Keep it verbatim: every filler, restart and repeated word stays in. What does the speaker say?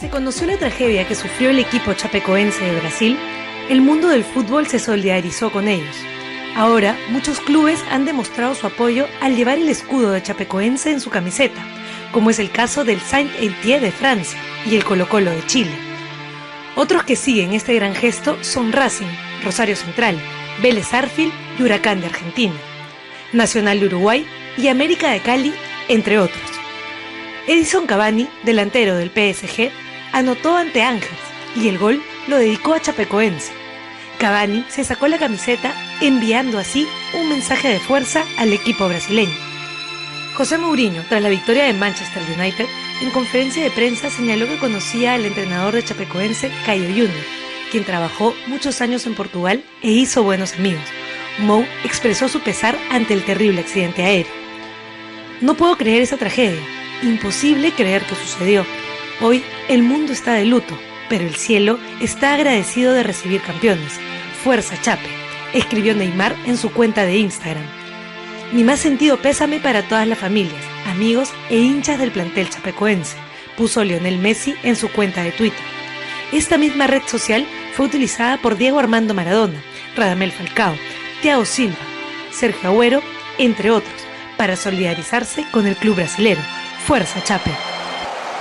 se conoció la tragedia que sufrió el equipo chapecoense de Brasil, el mundo del fútbol se solidarizó con ellos. Ahora, muchos clubes han demostrado su apoyo al llevar el escudo de Chapecoense en su camiseta, como es el caso del Saint-Étienne de Francia y el Colo-Colo de Chile. Otros que siguen este gran gesto son Racing, Rosario Central, Vélez Sarsfield y Huracán de Argentina, Nacional de Uruguay y América de Cali, entre otros. Edison Cavani, delantero del P S G, anotó ante Angers y el gol lo dedicó a Chapecoense. Cavani se sacó la camiseta enviando así un mensaje de fuerza al equipo brasileño. José Mourinho, tras la victoria de Manchester United, en conferencia de prensa señaló que conocía al entrenador de Chapecoense, Caio Júnior, quien trabajó muchos años en Portugal e hizo buenos amigos. Mou expresó su pesar ante el terrible accidente aéreo. No puedo creer esa tragedia. Imposible creer que sucedió. Hoy el mundo está de luto, pero el cielo está agradecido de recibir campeones. Fuerza Chape, escribió Neymar en su cuenta de Instagram. Mi más sentido pésame para todas las familias, amigos e hinchas del plantel chapecoense, puso Lionel Messi en su cuenta de Twitter. Esta misma red social fue utilizada por Diego Armando Maradona, Radamel Falcao, Thiago Silva, Sergio Agüero, entre otros, para solidarizarse con el club brasilero. Fuerza Chape.